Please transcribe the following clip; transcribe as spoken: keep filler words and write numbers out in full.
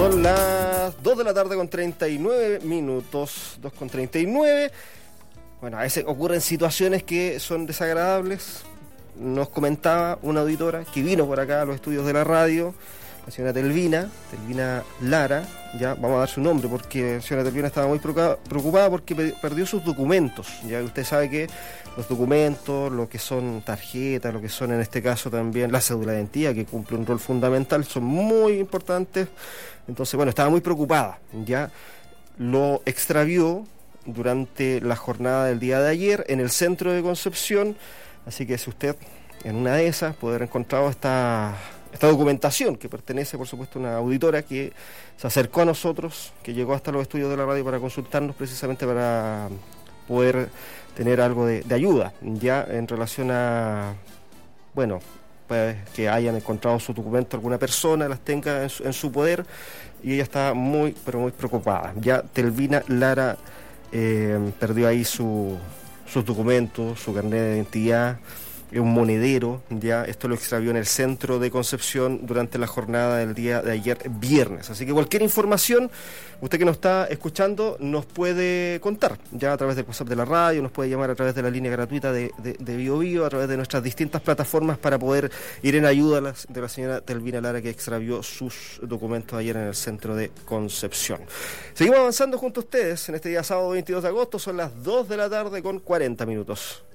Son las dos de la tarde con treinta y nueve minutos, dos con treinta y nueve. Bueno, a veces ocurren situaciones que son desagradables. Nos comentaba una auditora que vino por acá a los estudios de la radio, la señora Telvina, Telvina Lara, ya vamos a dar su nombre porque la señora Telvina estaba muy preocupada porque perdió sus documentos. Ya usted sabe que los documentos, lo que son tarjetas, lo que son en este caso también la cédula de identidad, que cumple un rol fundamental, son muy importantes. Entonces, bueno, estaba muy preocupada. Ya lo extravió durante la jornada del día de ayer en el centro de Concepción. Así que si usted en una de esas puede haber encontrado esta, esta documentación que pertenece por supuesto a una auditora que se acercó a nosotros, que llegó hasta los estudios de la radio para consultarnos precisamente para poder tener algo de, de ayuda ya en relación a, bueno, pues que hayan encontrado su documento alguna persona, las tenga en su, en su poder, y ella está muy, pero muy preocupada. Ya Telvina Lara eh, perdió ahí su sus documentos, su carnet de identidad, un monedero, ya esto lo extravió en el centro de Concepción durante la jornada del día de ayer viernes. Así que cualquier información, usted que nos está escuchando nos puede contar, ya a través del WhatsApp de la radio, nos puede llamar a través de la línea gratuita de, de, de Bio Bio, a través de nuestras distintas plataformas para poder ir en ayuda a la, de la señora Telvina Lara, que extravió sus documentos ayer en el centro de Concepción. Seguimos avanzando junto a ustedes en este día sábado veintidós de agosto, son las dos de la tarde con cuarenta minutos.